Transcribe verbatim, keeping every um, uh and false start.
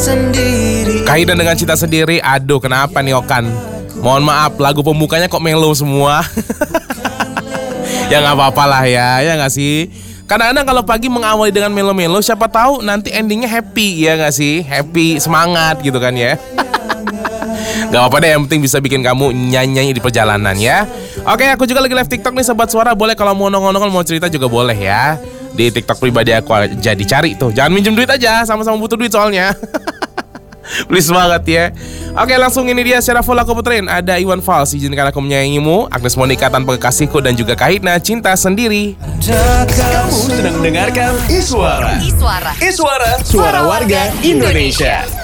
Kahitna dengan cinta sendiri. Aduh, kenapa nih Okan? Mohon maaf, lagu pembukanya kok melo semua. Ya nggak apa-apa lah ya, ya nggak sih? Kadang-kadang kalau pagi mengawali dengan melo-melo, siapa tahu nanti endingnya happy, ya nggak sih? Happy, semangat gitu kan ya. Gak apa-apa deh, yang penting bisa bikin kamu nyanyi di perjalanan ya. Oke, aku juga lagi live TikTok nih Sobat Suara. Boleh kalau mau nongol-nongol, mau cerita juga boleh ya. Di TikTok pribadi aku aja dicari tuh. Jangan minjem duit aja, sama-sama butuh duit soalnya. Please banget ya. Oke, langsung ini dia secara full aku puterin. Ada Iwan Fals, Izinkan Aku Menyayangimu, Agnes Monica, Tanpa Kekasihku, dan juga Kahitna, Cinta Sendiri. Kamu sedang mendengarkan Iswara. Iswara. Iswara, suara warga Indonesia.